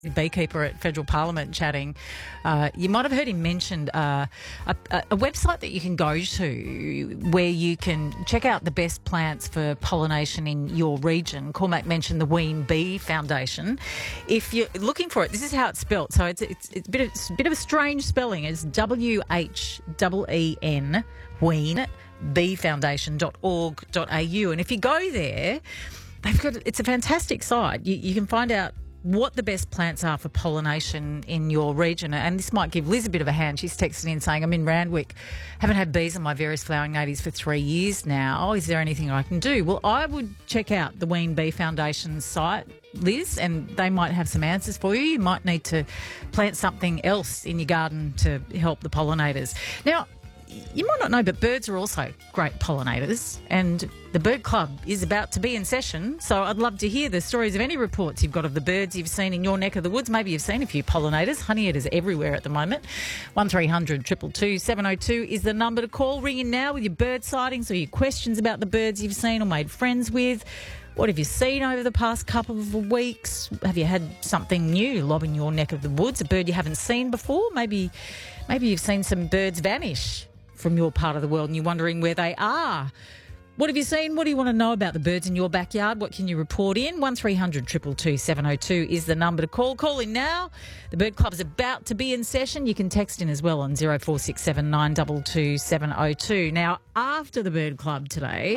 beekeeper at Federal Parliament chatting. You might have heard him mention a website that you can go to where you can check out the best plants for pollination in your region. Cormac mentioned the Ween Bee Foundation. If you're looking for it, this is how it's spelt. So it's a bit of a strange spelling. It's WHEEN, Ween, beefoundation.org.au. And if you go there, it's a fantastic site. You can find out what the best plants are for pollination in your region. And this might give Liz a bit of a hand. She's texting in saying, I'm in Randwick, haven't had bees on my various flowering natives for 3 years now. Is there anything I can do? Well, I would check out the Ween Bee Foundation's site, Liz, and they might have some answers for you. You might need to plant something else in your garden to help the pollinators. Now, you might not know, but birds are also great pollinators, and the Bird Club is about to be in session, so I'd love to hear the stories of any reports you've got of the birds you've seen in your neck of the woods. Maybe you've seen a few pollinators. Honeyeaters everywhere at the moment. 1300 222 702 is the number to call. Ring in now with your bird sightings or your questions about the birds you've seen or made friends with. What have you seen over the past couple of weeks? Have you had something new lob in your neck of the woods, a bird you haven't seen before? Maybe you've seen some birds vanish from your part of the world and you're wondering where they are. What have you seen? What do you want to know about the birds in your backyard? What can you report in? 1300 222 702 is the number to call. Call in now. The Bird Club's about to be in session. You can text in as well on 0467 922 702. Now, after the Bird Club today,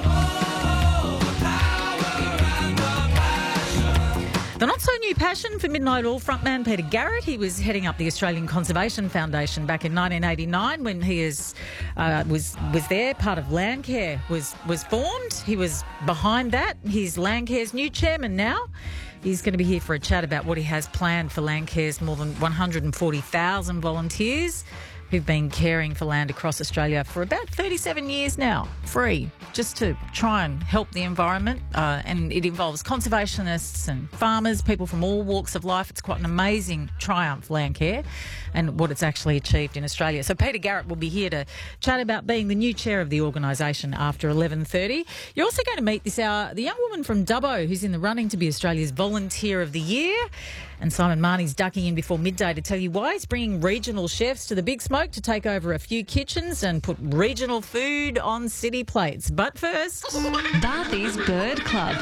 the not-so-new passion for Midnight Oil frontman Peter Garrett. He was heading up the Australian Conservation Foundation back in 1989 when he was there. Part of Landcare was formed. He was behind that. He's Landcare's new chairman now. He's going to be here for a chat about what he has planned for Landcare's more than 140,000 volunteers who've been caring for land across Australia for about 37 years now, free, just to try and help the environment. And it involves conservationists and farmers, people from all walks of life. It's quite an amazing triumph, Landcare, and what it's actually achieved in Australia. So Peter Garrett will be here to chat about being the new chair of the organisation after 11:30. You're also going to meet this hour the young woman from Dubbo who's in the running to be Australia's Volunteer of the Year. And Simon Marnie's ducking in before midday to tell you why he's bringing regional chefs to the Big Smoke to take over a few kitchens and put regional food on city plates. But first, Barthy's Bird Club.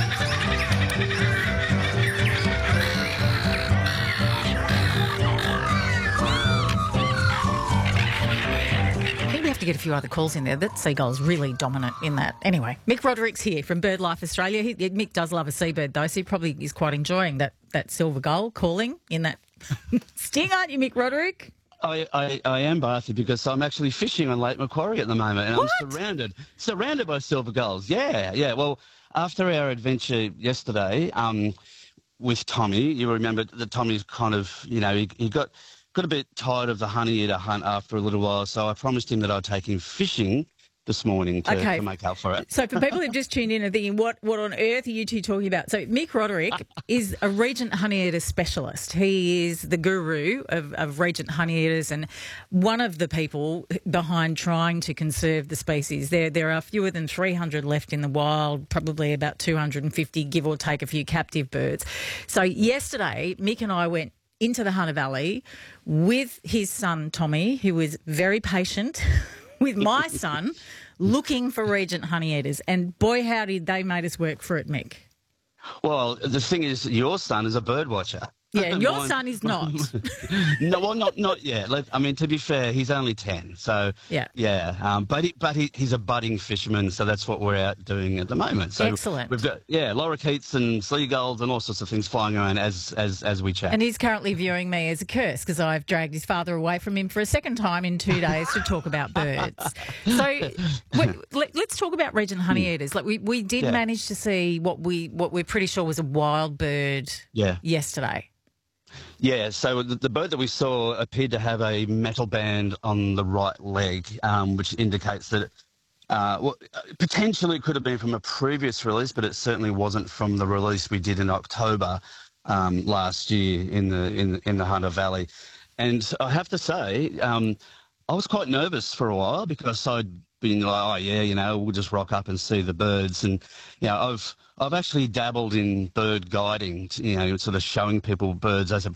I think we have to get a few other calls in there. That seagull's really dominant in that. Anyway, Mick Roderick's here from BirdLife Australia. Mick does love a seabird, though, so he probably is quite enjoying that silver gull calling in that sting, aren't you, Mick Roderick? I am, Barthy, because I'm actually fishing on Lake Macquarie at the moment, and what? I'm surrounded by silver gulls. Yeah. Well, after our adventure yesterday with Tommy, you remember that Tommy's kind of, he got a bit tired of the honeyeater hunt after a little while, so I promised him that I'd take him fishing this morning to make up for it. So for people who've just tuned in and thinking, what on earth are you two talking about? So Mick Roderick is a Regent Honeyeater specialist. He is the guru of Regent Honeyeaters and one of the people behind trying to conserve the species. There are fewer than 300 left in the wild, probably about 250, give or take a few captive birds. So yesterday, Mick and I went into the Hunter Valley with his son, Tommy, who was very patient with my son, looking for Regent Honeyeaters. And boy, howdy, they made us work for it, Mick. Well, the thing is, your son is a bird watcher. Yeah, your son is not. No, well, not yet. I mean, to be fair, he's only 10, so yeah. But he's a budding fisherman, so that's what we're out doing at the moment. So excellent. We've got lorikeets and seagulls and all sorts of things flying around as we chat. And he's currently viewing me as a curse because I've dragged his father away from him for a second time in 2 days to talk about birds. So let's talk about Regent Honeyeaters. Like we did manage to see what we're pretty sure was a wild bird yesterday. Yeah, so the bird that we saw appeared to have a metal band on the right leg, which indicates that potentially it could have been from a previous release, but it certainly wasn't from the release we did in October last year in the Hunter Valley. And I have to say, I was quite nervous for a while because I'd been like, we'll just rock up and see the birds. And, I've actually dabbled in bird guiding, sort of showing people birds as a